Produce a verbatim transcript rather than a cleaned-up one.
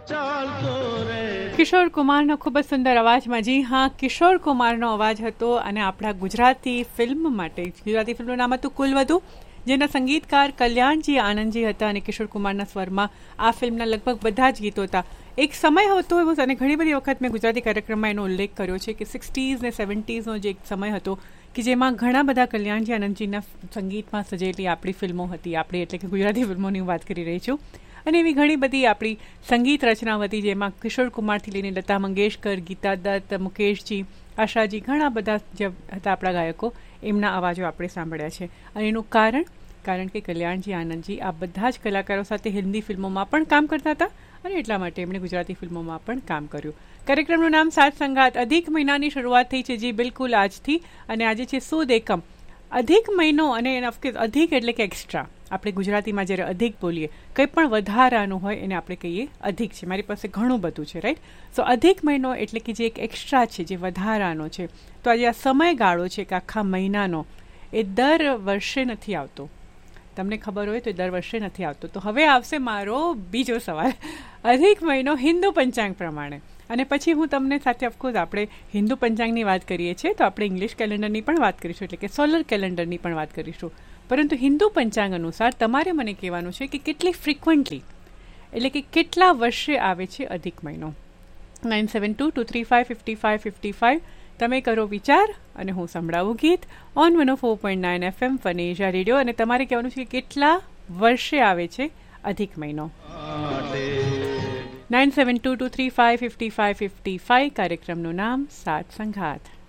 કિશોર કુમારનો ખૂબ જ સુંદર અવાજમાં, જી હા, કિશોર કુમારનો અવાજ હતો અને આપણા ગુજરાતી ફિલ્મ માટે, ગુજરાતી ફિલ્મનું નામ હતું કુલવધુ, જેના સંગીતકાર કલ્યાણજી આનંદજી હતા અને કિશોર કુમારના સ્વરમાં આ ફિલ્મના લગભગ બધા જ ગીતો હતા. એક સમય હતો એવો, અને ઘણી બધી વખત મેં ગુજરાતી કાર્યક્રમમાં એનો ઉલ્લેખ કર્યો છે કે સિક્સટીઝ ને સેવન્ટીઝનો જે એક સમય હતો કે જેમાં ઘણા બધા કલ્યાણજી આનંદજીના સંગીતમાં સજેલી આપણી ફિલ્મો હતી, આપણી એટલે કે ગુજરાતી ફિલ્મોની હું વાત કરી રહી છું. અને એવી ઘણી બધી આપણી સંગીત રચનાઓ હતી જેમાં કિશોર કુમારથી લઈને લતા મંગેશકર, ગીતા દત્ત, મુકેશજી, આશાજી, ઘણા બધા જે હતા આપણા ગાયકો, એમના અવાજો આપણે સાંભળ્યા છે. અને એનું કારણ કારણ કે કલ્યાણજી આનંદજી આ બધા જ કલાકારો સાથે હિન્દી ફિલ્મોમાં પણ કામ કરતા હતા અને એટલા માટે એમણે ગુજરાતી ફિલ્મોમાં પણ કામ કર્યું. કાર્યક્રમનું નામ સાત સંગાત. અધિક મહિનાની શરૂઆત થઈ છે, જી બિલકુલ આજથી, અને આજે છે સુદ એકમ. અધિક મહિનો, અને ઓફકોર્સ અધિક એટલે કે એક્સ્ટ્રા. આપણે ગુજરાતીમાં જ્યારે અધિક બોલીએ, કંઈ પણ વધારાનું હોય એને આપણે કહીએ અધિક છે. મારી પાસે ઘણું બધું છે, રાઈટ? સો અધિક મહિનો એટલે કે જે એક એક્સ્ટ્રા છે, જે વધારાનો છે. તો આજે આ સમયગાળો છે કે આખા મહિનાનો, એ દર વર્ષે નથી આવતો. તમને ખબર હોય તો દર વર્ષે નથી આવતો. તો હવે આવશે મારો બીજો સવાલ, અધિક મહિનો હિન્દુ પંચાંગ પ્રમાણે. અને પછી હું તમને સાથે ઓફકોર્સ આપણે હિન્દુ પંચાંગની વાત કરીએ છીએ તો આપણે ઇંગ્લિશ કેલેન્ડરની પણ વાત કરીશું, એટલે કે સોલર કેલેન્ડરની પણ વાત કરીશું. પરંતુ હિન્દુ પંચાંગ અનુસાર તમારે મને કહેવાનું છે કે કેટલી ફ્રિકવન્ટલી, એટલે કે કેટલા વર્ષે આવે છે અધિક મહિનો. Nine seven two two three five fifty five fifty five તમે કરો વિચાર અને હું સંભળાવું ગીત on one O four point nine F M ફનેજા radio. અને તમારે કહેવાનું છે કે કેટલા વર્ષે આવે છે અધિક મહિનો. Nine seven two two three five fifty five fifty five. કાર્યક્રમનું નામ સાત સંઘાત.